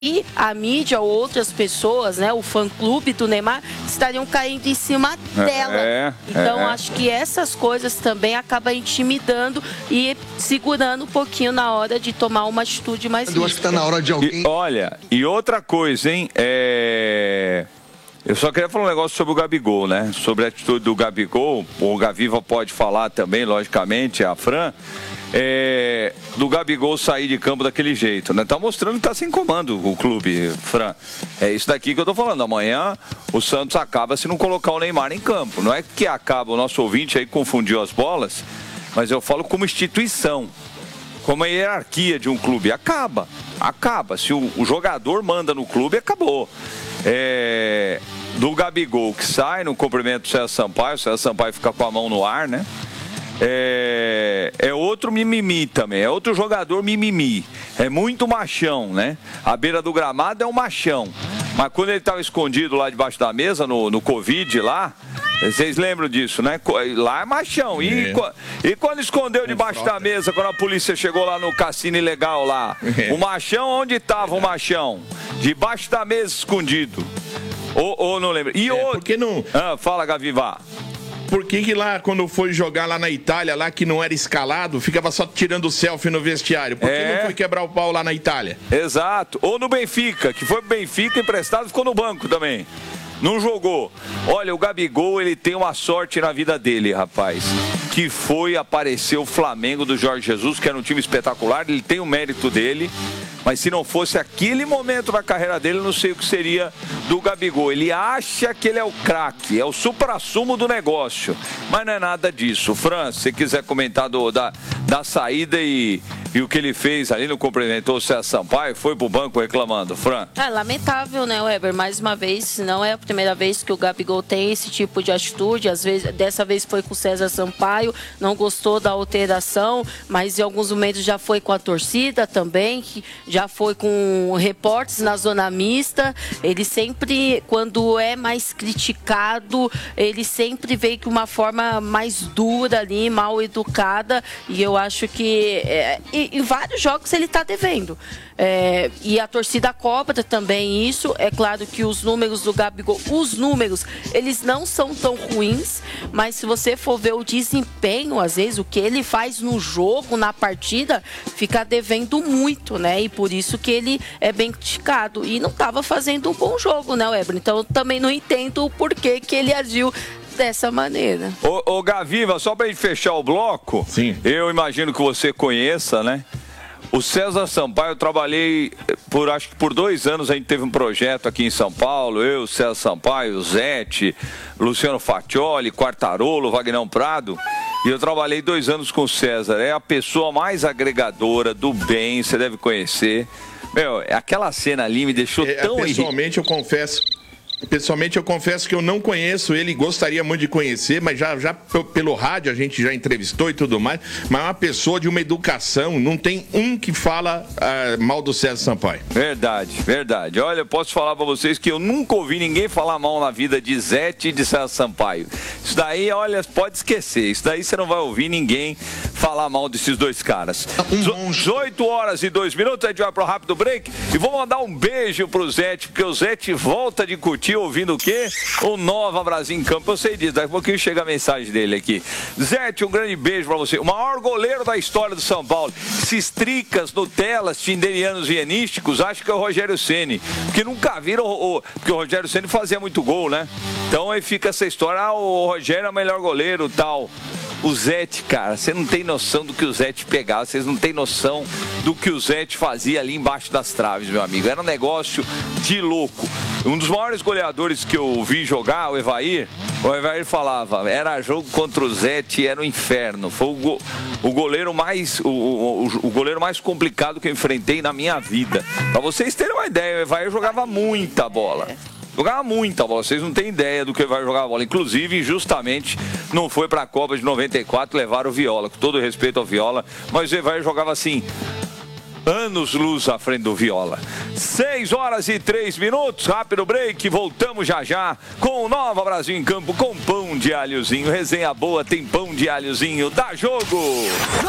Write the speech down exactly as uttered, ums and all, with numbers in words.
E a mídia ou outras pessoas, né, o fã-clube do Neymar, estariam caindo em cima dela. É, então, é, acho que essas coisas também acabam intimidando e segurando um pouquinho na hora de tomar uma atitude mais rígida. Eu acho que está na hora de alguém... E, olha, e outra coisa, hein? É... Eu só queria falar um negócio sobre o Gabigol, né? Sobre a atitude do Gabigol. O Gaviva pode falar também, logicamente, a Fran. É, do Gabigol sair de campo daquele jeito, né? Tá mostrando que tá sem comando o clube, Fran. É isso daqui que eu tô falando. Amanhã o Santos acaba se não colocar o Neymar em campo. Não é que acaba, o nosso ouvinte aí confundiu as bolas, mas eu falo como instituição, como a hierarquia de um clube. Acaba, acaba. Se o, o jogador manda no clube, acabou. É, do Gabigol que sai no cumprimento do César Sampaio, o César Sampaio fica com a mão no ar, né? É, é outro mimimi também, é outro jogador mimimi, é muito machão, né? A beira do gramado é um machão, mas quando ele estava escondido lá debaixo da mesa, no, no Covid lá, vocês lembram disso, né? Lá é machão, e, é. e quando escondeu debaixo da mesa, quando a polícia chegou lá no cassino ilegal lá, é. o machão, onde estava o machão? Debaixo da mesa, escondido, ou, ou não lembro? E é, outro... Por que não... Ah, fala, Gaviva. Por que que lá, quando foi jogar lá na Itália, lá que não era escalado, ficava só tirando selfie no vestiário? Por que é. não foi quebrar o pau lá na Itália? Exato. Ou no Benfica, que foi pro Benfica emprestado, ficou no banco também. Não jogou. Olha, o Gabigol, ele tem uma sorte na vida dele, rapaz. Que foi aparecer o Flamengo do Jorge Jesus, que era um time espetacular. Ele tem o mérito dele. Mas se não fosse aquele momento da carreira dele, eu não sei o que seria do Gabigol. Ele acha que ele é o craque, é o supra-sumo do negócio. Mas não é nada disso. Fran, se você quiser comentar do, da, da saída e, e o que ele fez ali, não cumprimentou o César Sampaio, foi pro banco reclamando. Fran? É lamentável, né, Weber? Mais uma vez, não é a primeira vez que o Gabigol tem esse tipo de atitude. Às vezes, dessa vez foi com o César Sampaio, não gostou da alteração, mas em alguns momentos já foi com a torcida também, que já foi com repórteres na zona mista. Ele sempre, quando é mais criticado, ele sempre veio com uma forma mais dura ali, mal educada, e eu acho que é, em vários jogos ele está devendo. É, e a torcida cobra também isso. É claro que os números do Gabigol, os números, eles não são tão ruins, mas se você for ver o desempenho, às vezes, o que ele faz no jogo, na partida, fica devendo muito, né? E por isso que ele é bem criticado. E não estava fazendo um bom jogo, né, Weber? Então eu também não entendo o porquê que ele agiu dessa maneira. Ô, ô Gaviva, só pra gente fechar o bloco, sim, eu imagino que você conheça, né? O César Sampaio, eu trabalhei por, acho que por dois anos, a gente teve um projeto aqui em São Paulo, eu, César Sampaio, o Zete, Luciano Faccioli, Quartarolo, Vagnão Prado, e eu trabalhei dois anos com o César. É a pessoa mais agregadora do bem, você deve conhecer. Meu, aquela cena ali me deixou é, tão... Pessoalmente, eu confesso... Pessoalmente, eu confesso que eu não conheço ele, gostaria muito de conhecer, mas já, já pelo rádio a gente já entrevistou e tudo mais, mas é uma pessoa de uma educação, não tem um que fala uh, mal do César Sampaio. Verdade, verdade. Olha, eu posso falar pra vocês que eu nunca ouvi ninguém falar mal na vida de Zete e de César Sampaio. Isso daí, olha, pode esquecer, isso daí você não vai ouvir ninguém falar mal desses dois caras. dezoito horas e dois minutos, a gente vai pro rápido break e vou mandar um beijo pro Zete, porque o Zete volta de curtir ouvindo o quê? O Nova Brasil em Campo. Eu sei disso, daqui a pouquinho chega a mensagem dele aqui. Zete, um grande beijo pra você. O maior goleiro da história do São Paulo. Esses tricas, Nutelas, tinderianos e hienísticos, acho que é o Rogério Ceni, porque nunca viram o, o, porque o Rogério Ceni fazia muito gol, né? Então aí fica essa história, ah, o Rogério é o melhor goleiro, tal. O Zete, cara, você não tem noção do que o Zete pegava, vocês não tem noção do que o Zete fazia ali embaixo das traves, meu amigo. Era um negócio de louco. Um dos maiores goleadores que eu vi jogar, o Evair, o Evair falava, era jogo contra o Zete, era um inferno. Foi o, go, o goleiro mais o, o, o goleiro mais complicado que eu enfrentei na minha vida. Pra vocês terem uma ideia, o Evair jogava muita bola. Jogava muita bola, vocês não têm ideia do que vai jogar a bola. Inclusive, injustamente, não foi para a Copa de noventa e quatro levar o Viola, com todo respeito ao Viola, mas o Evair jogava assim, anos luz à frente do Viola. seis horas e três minutos, rápido break, voltamos já já com o Nova Brasil em Campo, com pão de alhozinho. Resenha boa, tem pão de alhozinho, dá jogo!